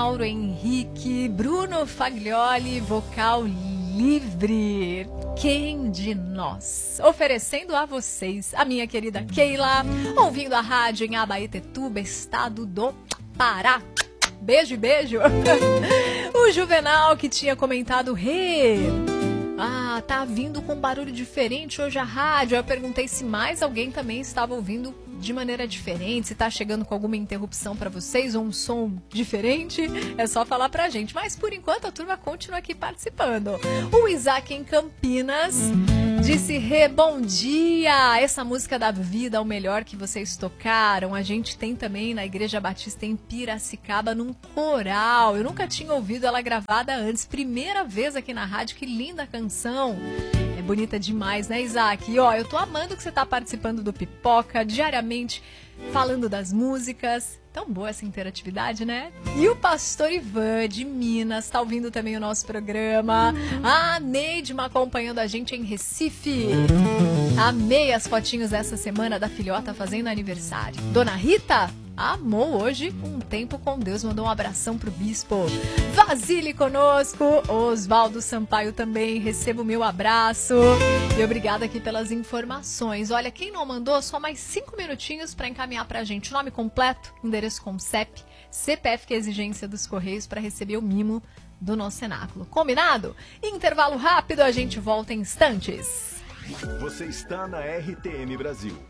Mauro Henrique, Bruno Faglioli, vocal livre. Quem de nós? Oferecendo a vocês, a minha querida Keila, ouvindo a rádio em Abaetetuba, estado do Pará. Beijo e beijo. O Juvenal que tinha comentado, tá vindo com um barulho diferente hoje a rádio. Eu perguntei se mais alguém também estava ouvindo de maneira diferente, se tá chegando com alguma interrupção para vocês ou um som diferente, é só falar pra gente. Mas por enquanto a turma continua aqui participando. O Isaac em Campinas disse: bom dia! Essa música da vida é o melhor que vocês tocaram. A gente tem também na Igreja Batista em Piracicaba num coral. Eu nunca tinha ouvido ela gravada antes. Primeira vez aqui na rádio, que linda canção. É bonita demais, né, Isaac? E eu tô amando que você tá participando do Pipoca diariamente, falando das músicas. Tão boa essa interatividade, né? E o pastor Ivan de Minas tá ouvindo também o nosso programa. A Neidma acompanhando a gente em Recife. Amei as fotinhos dessa semana da filhota fazendo aniversário. Dona Rita amou hoje um tempo com Deus, mandou um abração pro bispo. Vasile conosco, Oswaldo Sampaio também, recebo o meu abraço. E obrigada aqui pelas informações. Olha, quem não mandou, só mais 5 minutinhos para encaminhar pra gente. Nome completo, endereço com CEP, CPF, que é a exigência dos Correios para receber o mimo do nosso cenáculo. Combinado? Intervalo rápido, a gente volta em instantes. Você está na RTM Brasil.